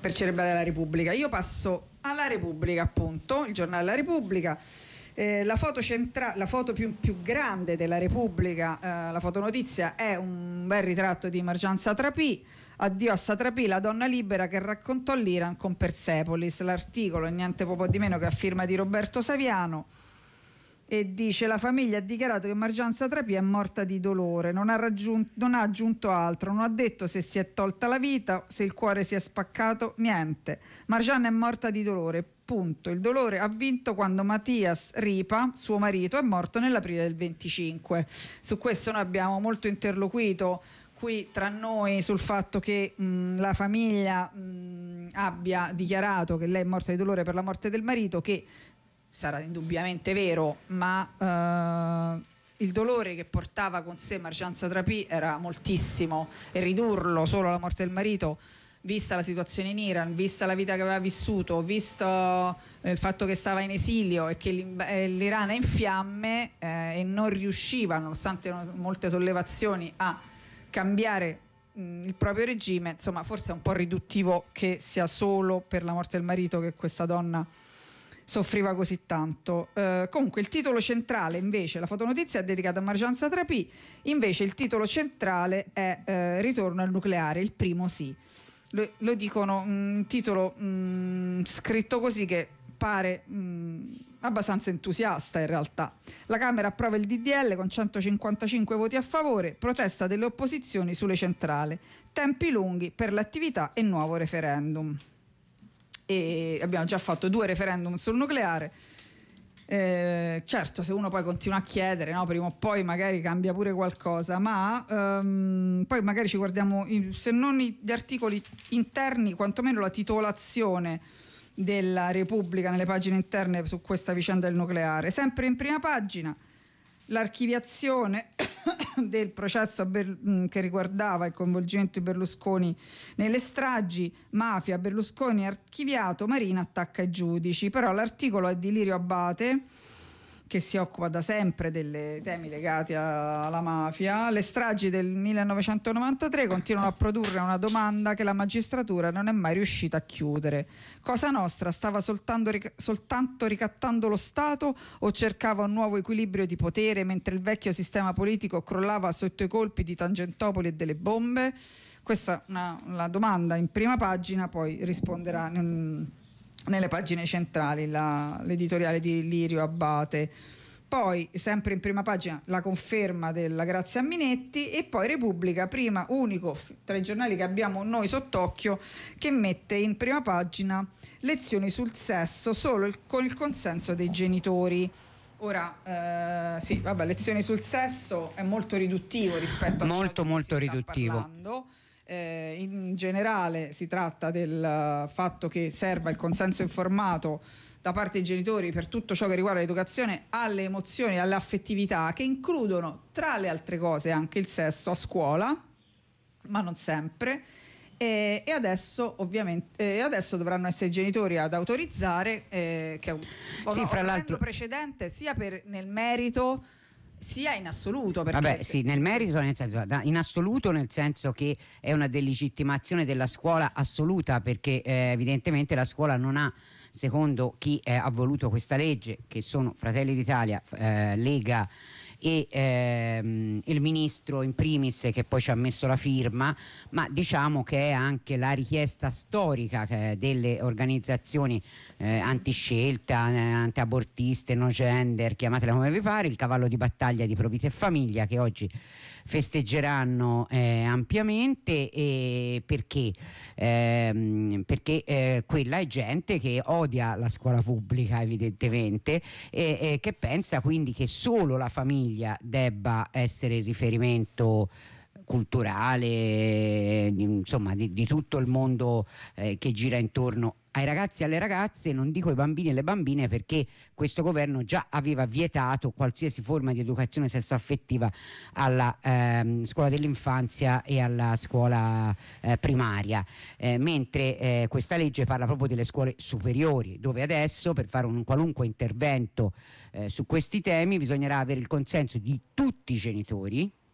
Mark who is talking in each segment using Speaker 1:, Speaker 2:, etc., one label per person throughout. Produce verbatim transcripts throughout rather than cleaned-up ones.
Speaker 1: per celebrare la Repubblica. Io passo alla Repubblica, appunto, il giornale La Repubblica. Eh, la foto, centra- la foto più, più grande della Repubblica, eh, la fotonotizia, è un bel ritratto di Marjan Satrapi. Addio a Satrapi, la donna libera che raccontò l'Iran con Persepolis. L'articolo è niente poco di meno che a firma di Roberto Saviano e dice: la famiglia ha dichiarato che Marjan Satrapi è morta di dolore, non ha, raggiunto, non ha aggiunto altro, non ha detto se si è tolta la vita, se il cuore si è spaccato, niente. Marjan è morta di dolore, punto. Il dolore ha vinto quando Mattias Ripa, suo marito, è morto nell'aprile del venticinque. Su questo noi abbiamo molto interloquito qui tra noi sul fatto che mh, la famiglia mh, abbia dichiarato che lei è morta di dolore per la morte del marito, che sarà indubbiamente vero, ma eh, il dolore che portava con sé Marjan Satrapi era moltissimo, e ridurlo solo alla morte del marito, vista la situazione in Iran, vista la vita che aveva vissuto, visto eh, il fatto che stava in esilio e che l'Iran è in fiamme eh, e non riusciva, nonostante molte sollevazioni, a cambiare mh, il proprio regime, insomma forse è un po' riduttivo che sia solo per la morte del marito che questa donna soffriva così tanto. Eh, comunque il titolo centrale, invece, la fotonotizia è dedicata a Marjan Satrapi, invece il titolo centrale è eh, Ritorno al nucleare, il primo sì. Lo, lo dicono, un titolo mh, scritto così che pare mh, abbastanza entusiasta in realtà. La Camera approva il D D L con centocinquantacinque voti a favore, protesta delle opposizioni sulle centrali, tempi lunghi per l'attività e nuovo referendum. E abbiamo già fatto due referendum sul nucleare. Eh, certo, se uno poi continua a chiedere, no, prima o poi magari cambia pure qualcosa, ma um, poi magari ci guardiamo, se non gli articoli interni, quantomeno la titolazione della Repubblica nelle pagine interne su questa vicenda del nucleare. Sempre in prima pagina l'archiviazione del processo Ber- che riguardava il coinvolgimento di Berlusconi nelle stragi, mafia, Berlusconi archiviato, Marina attacca i giudici. Però l'articolo è di Lirio Abbate, che si occupa da sempre dei temi legati alla mafia. Le stragi del millenovecentonovantatré continuano a produrre una domanda che la magistratura non è mai riuscita a chiudere. Cosa Nostra stava soltanto, soltanto ricattando lo Stato o cercava un nuovo equilibrio di potere mentre il vecchio sistema politico crollava sotto i colpi di Tangentopoli e delle bombe? Questa è una, la domanda in prima pagina, poi risponderà mh, nelle pagine centrali la, l'editoriale di Lirio Abbate. Poi sempre in prima pagina la conferma della Grazia Minetti, e poi Repubblica, prima unico tra i giornali che abbiamo noi sott'occhio, che mette in prima pagina lezioni sul sesso solo il, con il consenso dei genitori. Ora eh, sì, vabbè, lezioni sul sesso è molto riduttivo rispetto a
Speaker 2: molto
Speaker 1: ciò
Speaker 2: molto
Speaker 1: che si
Speaker 2: riduttivo.
Speaker 1: sta parlando. Eh, in generale si tratta del fatto che serva il consenso informato da parte dei genitori per tutto ciò che riguarda l'educazione alle emozioni, alle affettività, che includono tra le altre cose anche il sesso a scuola, ma non sempre. E, e adesso ovviamente eh, adesso dovranno essere i genitori ad autorizzare, eh, che è un,
Speaker 2: sì,
Speaker 1: un
Speaker 2: fra l'altro
Speaker 1: precedente sia per nel merito sia in assoluto, perché
Speaker 2: vabbè sì, nel merito, nel senso, in assoluto, nel senso che è una delegittimazione della scuola assoluta, perché eh, evidentemente la scuola non ha, secondo chi eh, ha voluto questa legge, che sono Fratelli d'Italia, eh, Lega e ehm, il ministro in primis, che poi ci ha messo la firma, ma diciamo che è anche la richiesta storica eh, delle organizzazioni eh, antiscelta, eh, antiabortiste, no gender, chiamatele come vi pare, il cavallo di battaglia di Pro Vita e Famiglia, che oggi festeggeranno eh, ampiamente. E perché? Ehm, perché eh, quella è gente che odia la scuola pubblica, evidentemente, e, e che pensa quindi che solo la famiglia debba essere il riferimento culturale, insomma, di, di tutto il mondo eh, che gira intorno ai ragazzi e alle ragazze, non dico ai bambini e le bambine, perché questo governo già aveva vietato qualsiasi forma di educazione sessuaffettiva alla ehm, scuola dell'infanzia e alla scuola eh, primaria, eh, mentre eh, questa legge parla proprio delle scuole superiori, dove adesso per fare un qualunque intervento eh, su questi temi bisognerà avere il consenso di tutti i genitori,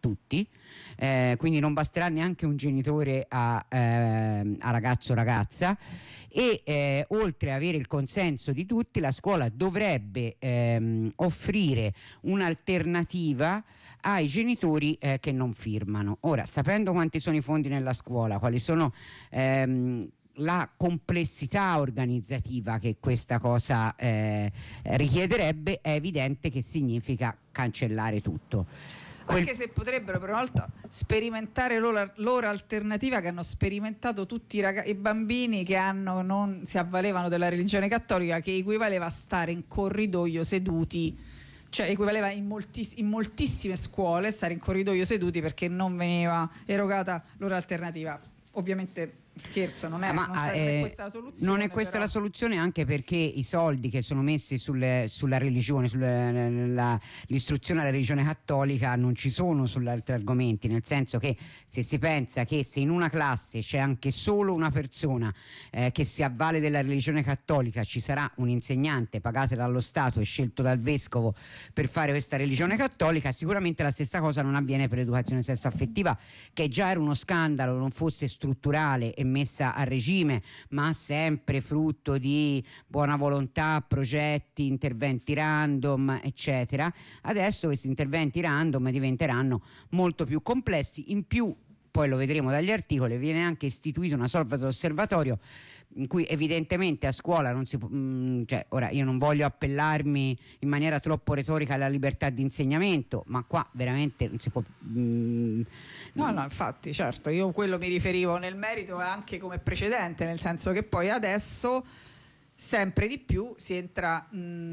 Speaker 2: tutti, eh, quindi non basterà neanche un genitore a, eh, a ragazzo o ragazza, e eh, oltre ad avere il consenso di tutti, la scuola dovrebbe ehm, offrire un'alternativa ai genitori eh, che non firmano. Ora, sapendo quanti sono i fondi nella scuola, quali sono ehm, la complessità organizzativa che questa cosa eh, richiederebbe, è evidente che significa cancellare tutto.
Speaker 1: Anche Quel... se potrebbero per una volta sperimentare l'ora, l'ora alternativa che hanno sperimentato tutti i, rag... i bambini che hanno, non si avvalevano della religione cattolica, che equivaleva a stare in corridoio seduti, cioè equivaleva in, moltiss- in moltissime scuole stare in corridoio seduti perché non veniva erogata l'ora alternativa. Ovviamente scherzo, non è,
Speaker 2: ma,
Speaker 1: non sarebbe
Speaker 2: eh,
Speaker 1: questa la soluzione.
Speaker 2: Non è questa
Speaker 1: però.
Speaker 2: la soluzione, anche perché i soldi che sono messi sulle, sulla religione, sull'istruzione alla religione cattolica non ci sono sugli altri argomenti, nel senso che se si pensa che se in una classe c'è anche solo una persona eh, che si avvale della religione cattolica, ci sarà un insegnante pagato dallo Stato e scelto dal vescovo per fare questa religione cattolica. Sicuramente la stessa cosa non avviene per l'educazione sesso-affettiva, che già era uno scandalo non fosse strutturale e messa a regime, ma sempre frutto di buona volontà, progetti, interventi random, eccetera. Adesso questi interventi random diventeranno molto più complessi. In più, poi lo vedremo dagli articoli, viene anche istituito una sorta di osservatorio in cui evidentemente a scuola non si può, mh, cioè, ora io non voglio appellarmi in maniera troppo retorica alla libertà di insegnamento, ma qua veramente non si può mh,
Speaker 1: no no infatti, certo, io quello mi riferivo nel merito anche come precedente, nel senso che poi adesso sempre di più si entra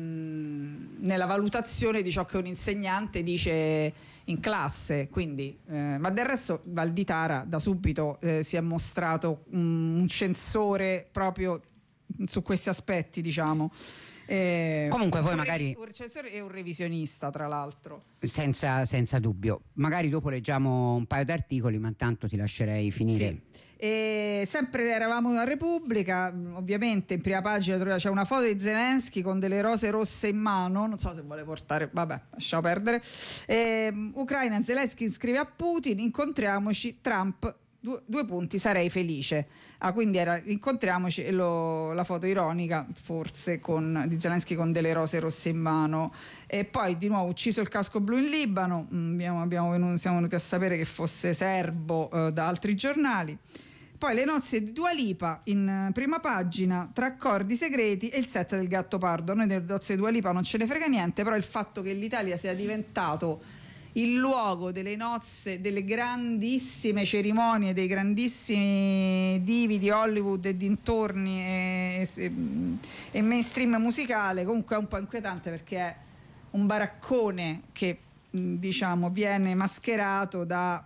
Speaker 1: mh, nella valutazione di ciò che un insegnante dice in classe, quindi eh, ma del resto Valditara da subito eh, si è mostrato um, un censore proprio su questi aspetti, diciamo. Eh,
Speaker 2: Comunque poi magari
Speaker 1: un recensore e un revisionista, tra l'altro,
Speaker 2: senza, senza dubbio. Magari dopo leggiamo un paio d'articoli, ma intanto ti lascerei finire.
Speaker 1: Sì. E sempre eravamo a Repubblica, ovviamente in prima pagina c'è una foto di Zelensky con delle rose rosse in mano, non so se vuole portare, vabbè, lasciamo perdere. E, Ucraina, Zelensky scrive a Putin: incontriamoci, Trump, due, due punti, sarei felice. Ah, quindi era incontriamoci, e lo, la foto ironica forse con, di Zelensky con delle rose rosse in mano. E poi di nuovo ucciso il casco blu in Libano, abbiamo, abbiamo venuto, siamo venuti a sapere che fosse serbo eh, da altri giornali. Poi le nozze di Dua Lipa in prima pagina, tra accordi segreti e il set del Gattopardo. Noi delle nozze di Dua Lipa non ce ne frega niente, però il fatto che l'Italia sia diventato il luogo delle nozze, delle grandissime cerimonie, dei grandissimi divi di Hollywood e dintorni e, e, e mainstream musicale, comunque è un po' inquietante, perché è un baraccone che diciamo viene mascherato da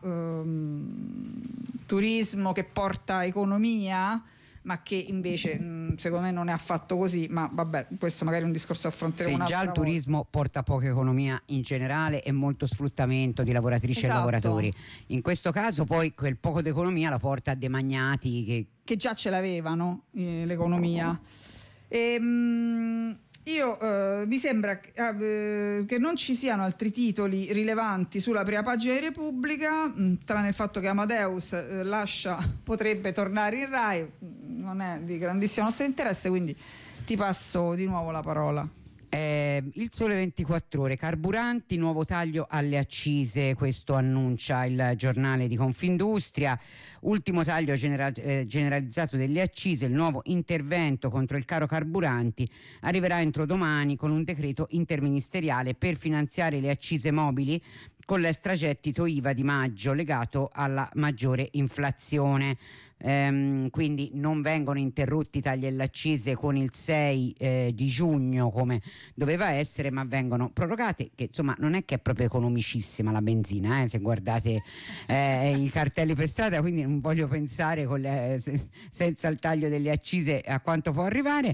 Speaker 1: um, turismo che porta economia, ma che invece mh, secondo me non è affatto così. Ma vabbè, questo magari è un discorso da affronteremo
Speaker 2: sì,
Speaker 1: un'altra
Speaker 2: già il
Speaker 1: volta.
Speaker 2: turismo porta poca economia in generale e molto sfruttamento di lavoratrici
Speaker 1: esatto.
Speaker 2: e lavoratori. In questo caso poi quel poco di economia la porta a demaniati che,
Speaker 1: che già ce l'avevano eh, l'economia. E, mh, io eh, mi sembra eh, che non ci siano altri titoli rilevanti sulla prima pagina di Repubblica, mh, tranne il fatto che Amadeus eh, lascia, potrebbe tornare in Rai, non è di grandissimo nostro interesse, quindi ti passo di nuovo la parola.
Speaker 2: Eh, il Sole ventiquattro Ore, carburanti, nuovo taglio alle accise, questo annuncia il giornale di Confindustria. Ultimo taglio genera- eh, generalizzato delle accise, il nuovo intervento contro il caro carburanti arriverà entro domani con un decreto interministeriale per finanziare le accise mobili con l'extragettito I V A di maggio legato alla maggiore inflazione. Ehm, quindi non vengono interrotti i tagli alle accise con il sei eh, di giugno come doveva essere, ma vengono prorogate, che insomma non è che è proprio economicissima la benzina, eh, se guardate eh, i cartelli per strada, quindi non voglio pensare con le, se, senza il taglio delle accise a quanto può arrivare.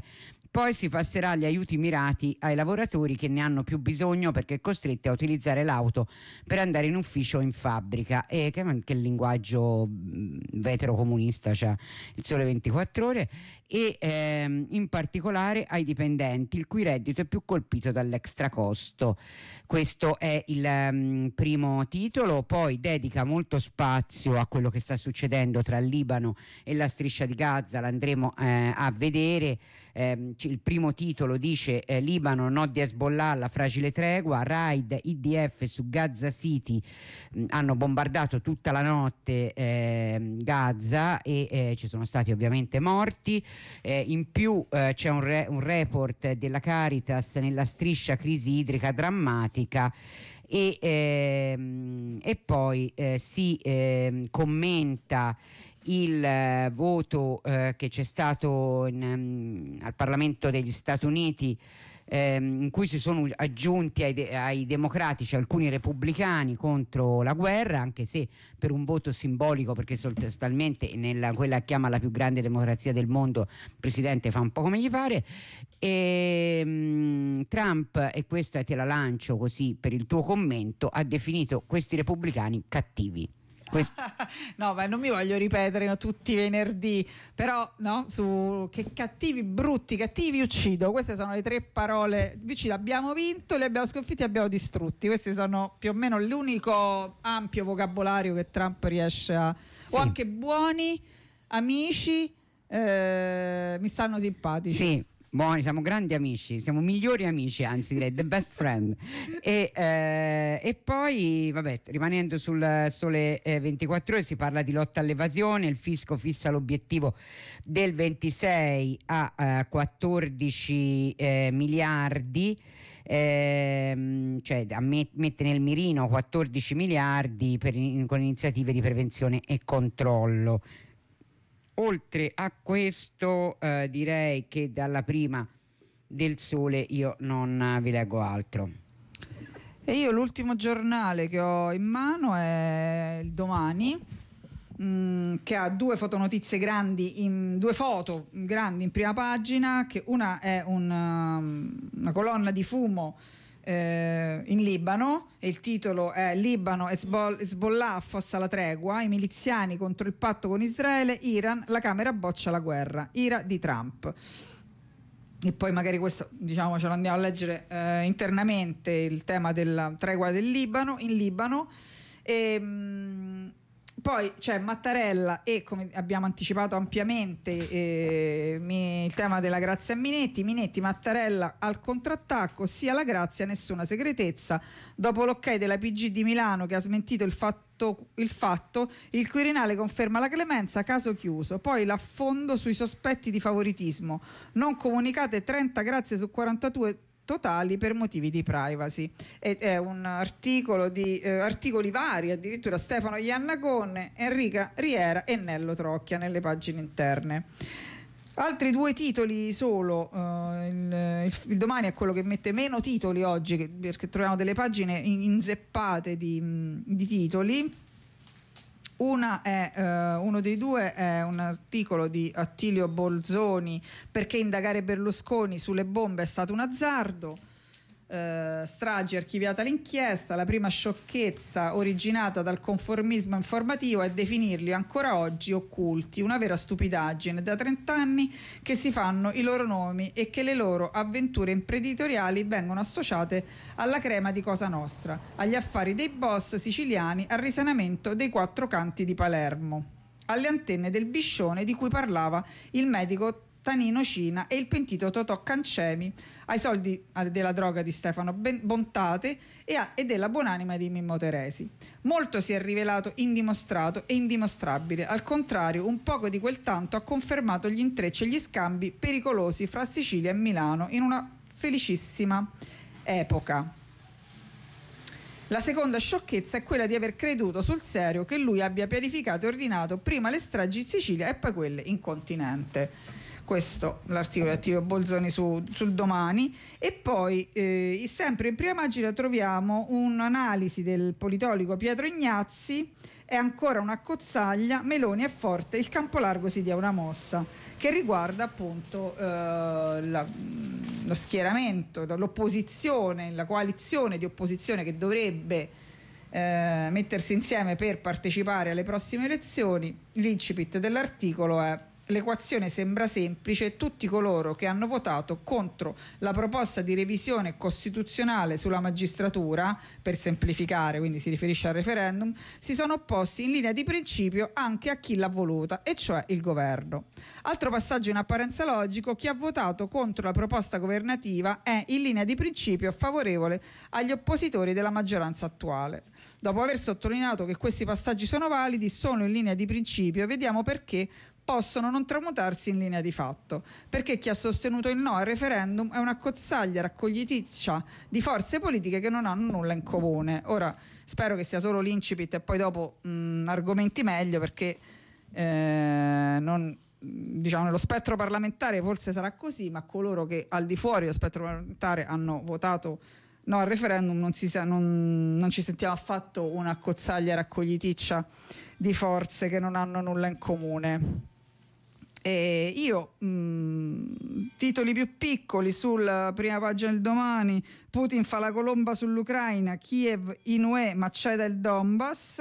Speaker 2: Poi si passerà agli aiuti mirati ai lavoratori che ne hanno più bisogno perché costretti a utilizzare l'auto per andare in ufficio o in fabbrica. E che anche il linguaggio veterocomunista, cioè il Sole ventiquattro Ore. E ehm, in particolare ai dipendenti il cui reddito è più colpito dall'extracosto. Questo è il um, primo titolo. Poi dedica molto spazio a quello che sta succedendo tra il Libano e la striscia di Gaza, l'andremo eh, a vedere. Eh, il primo titolo dice eh, Libano, no di Hezbollah, la fragile tregua, raid I D F su Gaza City, mh, hanno bombardato tutta la notte eh, Gaza e eh, ci sono stati ovviamente morti. Eh, in più eh, c'è un, re- un report della Caritas nella striscia crisi idrica drammatica. E, ehm, e poi eh, si eh, commenta il eh, voto eh, che c'è stato in, um, al Parlamento degli Stati Uniti, ehm, in cui si sono aggiunti ai, de- ai democratici alcuni repubblicani contro la guerra, anche se per un voto simbolico, perché sostanzialmente nella quella che chiama la più grande democrazia del mondo il presidente fa un po' come gli pare. E um, Trump, e questa te la lancio così per il tuo commento, ha definito questi repubblicani cattivi. Questo.
Speaker 1: No, ma non mi voglio ripetere no, tutti i venerdì, però no, su che cattivi, brutti, cattivi uccido, queste sono le tre parole. Uccido, abbiamo vinto, li abbiamo sconfitti, abbiamo distrutti. Questi sono più o meno l'unico ampio vocabolario che Trump riesce a... Sì. O anche buoni, amici, eh, mi stanno simpatici.
Speaker 2: Sì. Buoni, siamo grandi amici, siamo migliori amici, anzi direi the best friend. E, eh, e poi, vabbè, rimanendo sul Sole eh, ventiquattro Ore, si parla di lotta all'evasione. Il fisco fissa l'obiettivo del ventisei a eh, quattordici eh, miliardi. Ehm, cioè ammette, mette nel mirino quattordici miliardi per, in, con iniziative di prevenzione e controllo. Oltre a questo eh, direi che dalla prima del Sole io non vi leggo altro.
Speaker 1: E io l'ultimo giornale che ho in mano è il Domani, mh, che ha due fotonotizie grandi, in, due foto grandi in prima pagina, che una è una, una colonna di fumo in Libano, e il titolo è Libano, Hezbollah affossa la tregua, i miliziani contro il patto con Israele, Iran, la Camera boccia la guerra, ira di Trump. E poi magari questo, diciamo, ce lo andiamo a leggere eh, internamente, il tema della tregua del Libano, in Libano. E, mh, poi c'è Mattarella e, come abbiamo anticipato ampiamente, eh, mi, il tema della grazia a Minetti. Minetti, Mattarella al contrattacco, sia la grazia, nessuna segretezza. Dopo l'ok della P G di Milano che ha smentito il fatto, il fatto, il Quirinale conferma la clemenza, caso chiuso. Poi l'affondo sui sospetti di favoritismo, non comunicate trenta grazie su quarantadue totali per motivi di privacy. Ed è un articolo di eh, articoli vari, addirittura Stefano Iannacone, Enrica Riera e Nello Trocchia nelle pagine interne. Altri due titoli solo, uh, il, il, il Domani è quello che mette meno titoli oggi, che, perché troviamo delle pagine inzeppate di, di titoli. Una è, uh, uno dei due è un articolo di Attilio Bolzoni, perché indagare Berlusconi sulle bombe è stato un azzardo. Uh, stragi, archiviata l'inchiesta, la prima sciocchezza originata dal conformismo informativo è definirli ancora oggi occulti, una vera stupidaggine da trent'anni che si fanno i loro nomi e che le loro avventure imprenditoriali vengono associate alla crema di Cosa Nostra, agli affari dei boss siciliani, al risanamento dei quattro canti di Palermo, alle antenne del Biscione di cui parlava il medico Tanino Cina e il pentito Totò Cancemi, ai soldi della droga di Stefano Bontate e, a, e della buonanima di Mimmo Teresi. Molto si è rivelato indimostrato e indimostrabile, al contrario un poco di quel tanto ha confermato gli intrecci e gli scambi pericolosi fra Sicilia e Milano in una felicissima epoca. La seconda sciocchezza è quella di aver creduto sul serio che lui abbia pianificato e ordinato prima le stragi in Sicilia e poi quelle in continente. Questo l'articolo di Attilio Bolzoni su, sul Domani. E poi eh, sempre in prima pagina troviamo un'analisi del politologo Pietro Ignazzi. È ancora una cozzaglia, Meloni è forte, il campo largo si dia una mossa, che riguarda appunto eh, la, lo schieramento, l'opposizione, la coalizione di opposizione che dovrebbe eh, mettersi insieme per partecipare alle prossime elezioni. L'incipit dell'articolo è: l'equazione sembra semplice, tutti coloro che hanno votato contro la proposta di revisione costituzionale sulla magistratura, per semplificare, quindi si riferisce al referendum, si sono opposti in linea di principio anche a chi l'ha voluta, e cioè il governo. Altro passaggio in apparenza logico: chi ha votato contro la proposta governativa è in linea di principio favorevole agli oppositori della maggioranza attuale. Dopo aver sottolineato che questi passaggi sono validi solo in linea di principio, vediamo perché possono non tramutarsi in linea di fatto, perché chi ha sostenuto il no al referendum è una cozzaglia raccogliticcia di forze politiche che non hanno nulla in comune. Ora spero che sia solo l'incipit e poi dopo mh, argomenti meglio, perché eh, non, diciamo, nello spettro parlamentare forse sarà così, ma coloro che al di fuori dello spettro parlamentare hanno votato no al referendum non, si sa, non, non ci sentiamo affatto una cozzaglia raccogliticcia di forze che non hanno nulla in comune. E io mh, titoli più piccoli sulla prima pagina del Domani: Putin fa la colomba sull'Ucraina, Kiev in U E ma cede il Donbass.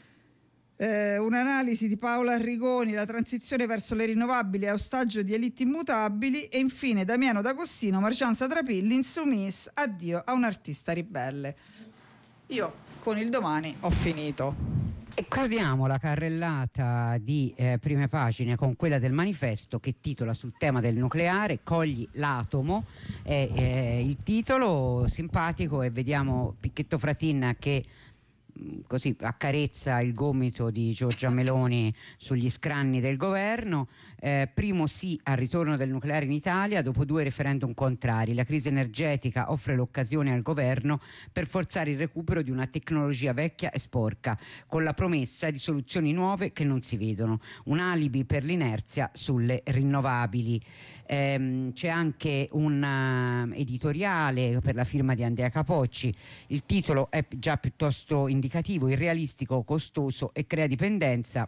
Speaker 1: Eh, un'analisi di Paola Arrigoni: la transizione verso le rinnovabili è ostaggio di elite immutabili. E infine Damiano D'Agostino: Marcian Satrapilli, Insumis, addio a un artista ribelle. Io con il Domani ho finito.
Speaker 2: E chiudiamo la carrellata di eh, prime pagine con quella del Manifesto, che titola sul tema del nucleare: Cogli l'atomo. È eh, il titolo simpatico, e vediamo Picchetto Fratin che così accarezza il gomito di Giorgia Meloni sugli scranni del governo. Eh, primo sì al ritorno del nucleare in Italia dopo due referendum contrari. La crisi energetica offre l'occasione al governo per forzare il recupero di una tecnologia vecchia e sporca, con la promessa di soluzioni nuove che non si vedono, un alibi per l'inerzia sulle rinnovabili. Eh, c'è anche un uh, editoriale per la firma di Andrea Capocci. Il titolo è già piuttosto indicativo: irrealistico, costoso e crea dipendenza.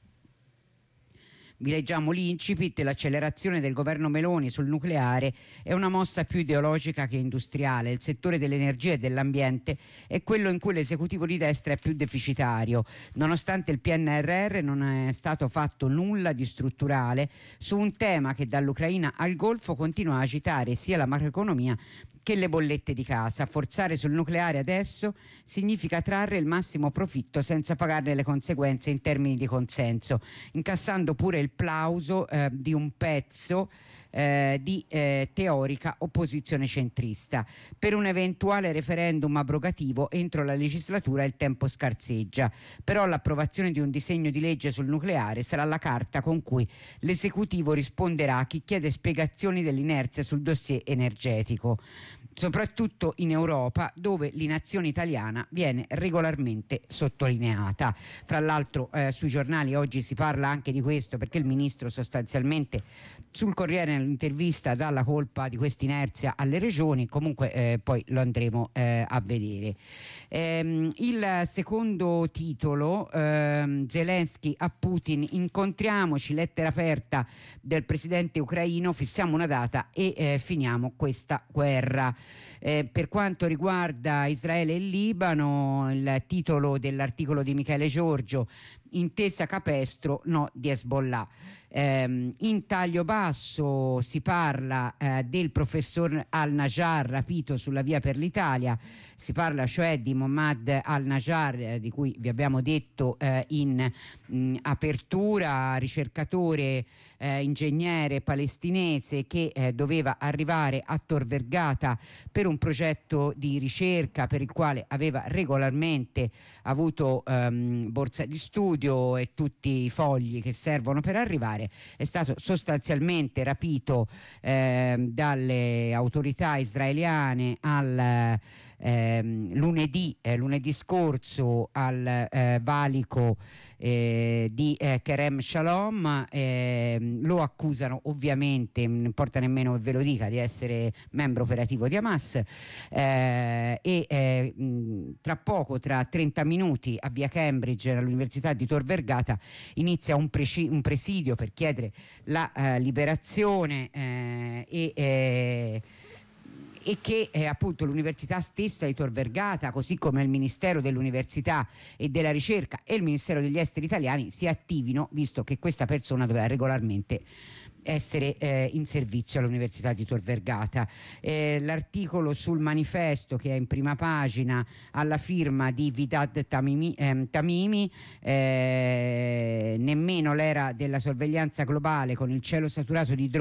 Speaker 2: Vi leggiamo l'incipit: l'accelerazione del governo Meloni sul nucleare è una mossa più ideologica che industriale. Il settore dell'energia e dell'ambiente è quello in cui l'esecutivo di destra è più deficitario. Nonostante il P N R R non è stato fatto nulla di strutturale su un tema che dall'Ucraina al Golfo continua a agitare sia la macroeconomia che le bollette di casa. Forzare sul nucleare adesso significa trarre il massimo profitto senza pagarne le conseguenze in termini di consenso, incassando pure il plauso eh, di un pezzo eh, di eh, teorica opposizione centrista. Per un eventuale referendum abrogativo entro la legislatura il tempo scarseggia, però l'approvazione di un disegno di legge sul nucleare sarà la carta con cui l'esecutivo risponderà a chi chiede spiegazioni dell'inerzia sul dossier energetico, soprattutto in Europa, dove l'inazione italiana viene regolarmente sottolineata. Fra l'altro eh, sui giornali oggi si parla anche di questo, perché il ministro sostanzialmente sul Corriere nell'intervista dà la colpa di questa inerzia alle regioni. Comunque eh, poi lo andremo eh, a vedere. Ehm, il secondo titolo, ehm, Zelensky a Putin: incontriamoci, lettera aperta del presidente ucraino, fissiamo una data e eh, finiamo questa guerra. Eh, per quanto riguarda Israele e il Libano, il titolo dell'articolo di Michele Giorgio: intesa capestro, no di Hezbollah. Eh, in taglio basso si parla eh, del professor Al-Najjar rapito sulla via per l'Italia. Si parla cioè di Mohammad Al-Najjar, eh, di cui vi abbiamo detto eh, in mh, apertura, ricercatore eh, ingegnere palestinese che eh, doveva arrivare a Tor Vergata per un progetto di ricerca per il quale aveva regolarmente avuto ehm, borsa di studio. studio e tutti i fogli che servono per arrivare, è stato sostanzialmente rapito eh, dalle autorità israeliane al ehm, lunedì, eh, lunedì scorso al eh, valico eh, di eh, Kerem Shalom. Eh, lo accusano, ovviamente, non importa nemmeno che ve lo dica, di essere membro operativo di Hamas, eh, e eh, mh, tra poco, tra trenta minuti, a via Cambridge all'Università di Tor Vergata inizia un, preci- un presidio per chiedere la eh, liberazione eh, e eh, e che eh, appunto l'università stessa di Tor Vergata, così come il Ministero dell'Università e della Ricerca e il Ministero degli Esteri italiani, si attivino, visto che questa persona doveva regolarmente essere eh, in servizio all'Università di Tor Vergata. Eh, l'articolo sul Manifesto, che è in prima pagina alla firma di Vidad Tamimi, eh, Tamimi eh, nemmeno l'era della sorveglianza globale con il cielo saturato di droni